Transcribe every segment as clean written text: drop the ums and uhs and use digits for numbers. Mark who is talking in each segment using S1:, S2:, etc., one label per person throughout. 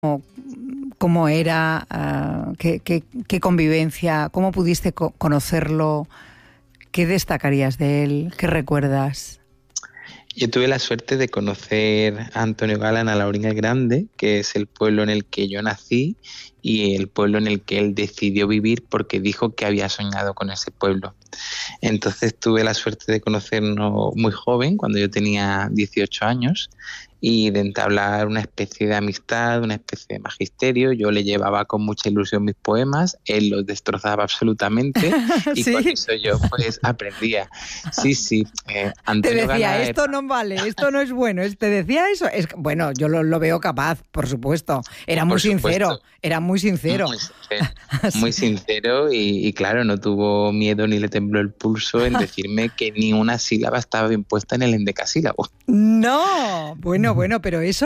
S1: cómo era, qué convivencia, cómo pudiste conocerlo, qué destacarías de él, qué recuerdas.
S2: Yo tuve la suerte de conocer a Antonio Gala en Alhaurín el Grande, que es el pueblo en el que yo nací y el pueblo en el que él decidió vivir porque dijo que había soñado con ese pueblo. Entonces tuve la suerte de conocernos muy joven, cuando yo tenía 18 años, y de entablar una especie de amistad, una especie de magisterio. Yo le llevaba con mucha ilusión mis poemas, él los destrozaba absolutamente y
S1: ¿Sí?
S2: con eso yo pues aprendía. Sí,
S1: Te
S2: Antonio
S1: decía,
S2: Gala
S1: esto no vale, esto no es bueno. Te decía eso. Bueno, yo lo veo capaz, por supuesto. Era muy
S2: por
S1: sincero,
S2: supuesto,
S1: era muy sincero.
S2: muy sincero y claro, no tuvo miedo ni le tembló el pulso en decirme que ni una sílaba estaba bien puesta en el endecasílabo.
S1: No, bueno, pero eso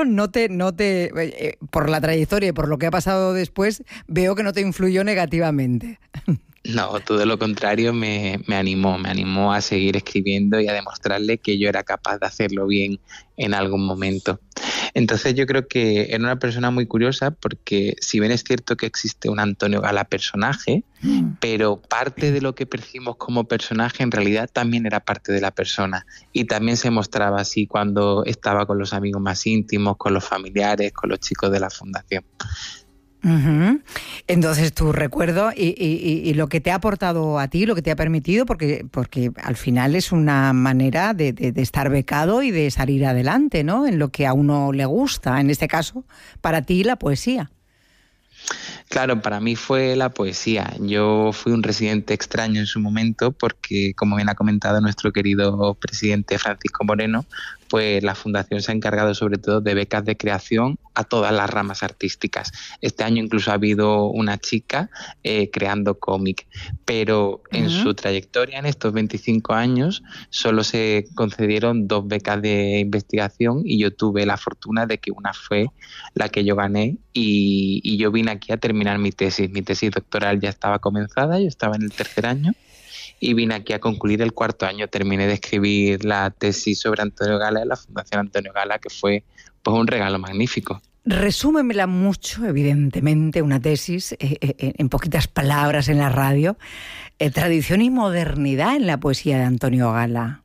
S1: por la trayectoria y por lo que ha pasado después, veo que no te influyó negativamente.
S2: No, todo lo contrario, me animó a seguir escribiendo y a demostrarle que yo era capaz de hacerlo bien en algún momento. Entonces yo creo que era una persona muy curiosa porque si bien es cierto que existe un Antonio Gala personaje, pero parte de lo que percibimos como personaje en realidad también era parte de la persona y también se mostraba así cuando estaba con los amigos más íntimos, con los familiares, con los chicos de la fundación.
S1: Uh-huh. Entonces tu recuerdo y lo que te ha aportado a ti, lo que te ha permitido, porque al final es una manera de estar becado y de salir adelante, ¿no? En lo que a uno le gusta, en este caso, para ti la poesía.
S2: Claro, para mí fue la poesía. Yo fui un residente extraño en su momento porque, como bien ha comentado nuestro querido presidente Francisco Moreno, pues la Fundación se ha encargado sobre todo de becas de creación a todas las ramas artísticas. Este año incluso ha habido una chica creando cómic, pero en su trayectoria, en estos 25 años, solo se concedieron 2 becas de investigación y yo tuve la fortuna de que una fue la que yo gané y yo vine aquí a terminar mi tesis. Mi tesis doctoral ya estaba comenzada, yo estaba en el 3er año y vine aquí a concluir el 4º año. Terminé de escribir la tesis sobre Antonio Gala en la Fundación Antonio Gala, que fue pues un regalo magnífico.
S1: Resúmemela mucho, evidentemente, una tesis, en poquitas palabras en la radio. Tradición y modernidad en la poesía de Antonio Gala.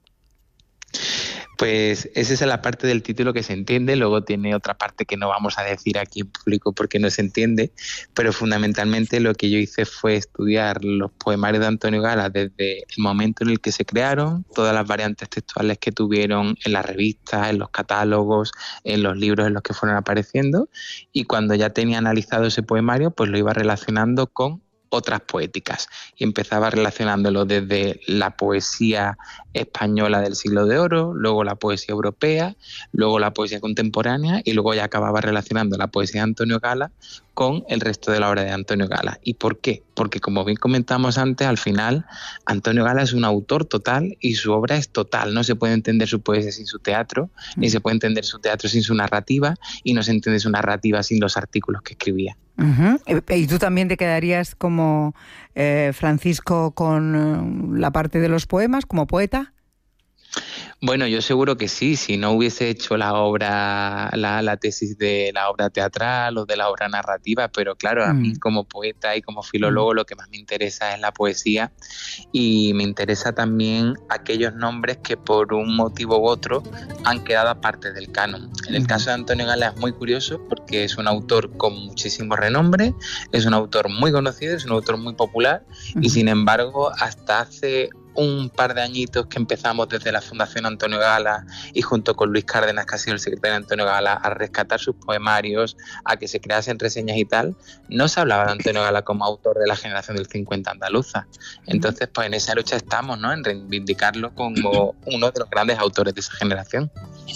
S2: Pues esa es la parte del título que se entiende, luego tiene otra parte que no vamos a decir aquí en público porque no se entiende, pero fundamentalmente lo que yo hice fue estudiar los poemarios de Antonio Gala desde el momento en el que se crearon, todas las variantes textuales que tuvieron en las revistas, en los catálogos, en los libros en los que fueron apareciendo, y cuando ya tenía analizado ese poemario, pues lo iba relacionando con otras poéticas y empezaba relacionándolo desde la poesía española del siglo de oro, luego la poesía europea, luego la poesía contemporánea y luego ya acababa relacionando la poesía de Antonio Gala con el resto de la obra de Antonio Gala. ¿Y por qué? Porque como bien comentamos antes, al final Antonio Gala es un autor total y su obra es total. No se puede entender su poesía sin su teatro, ni se puede entender su teatro sin su narrativa y no se entiende su narrativa sin los artículos que escribía.
S1: Uh-huh. ¿Y tú también te quedarías como Francisco con la parte de los poemas, como poeta?
S2: Bueno, yo seguro que sí, si no hubiese hecho la obra, la tesis de la obra teatral o de la obra narrativa, pero claro, a mí como poeta y como filólogo lo que más me interesa es la poesía y me interesa también aquellos nombres que por un motivo u otro han quedado aparte del canon. En el caso de Antonio Gala es muy curioso porque es un autor con muchísimo renombre, es un autor muy conocido, es un autor muy popular y sin embargo hasta hace un par de añitos que empezamos desde la Fundación Antonio Gala y junto con Luis Cárdenas, que ha sido el secretario de Antonio Gala, a rescatar sus poemarios, a que se creasen reseñas y tal, no se hablaba de Antonio Gala como autor de la generación del 50 andaluza. Entonces, pues en esa lucha estamos, ¿no? En reivindicarlo como uno de los grandes autores de esa generación.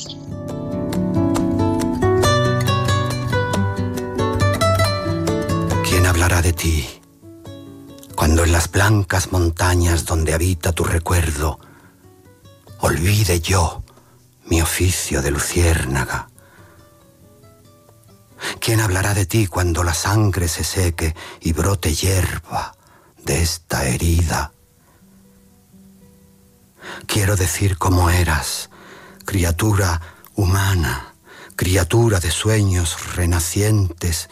S3: ¿Quién hablará de ti? Cuando en las blancas montañas donde habita tu recuerdo, olvide yo mi oficio de luciérnaga. ¿Quién hablará de ti cuando la sangre se seque y brote hierba de esta herida? Quiero decir cómo eras, criatura humana, criatura de sueños renacientes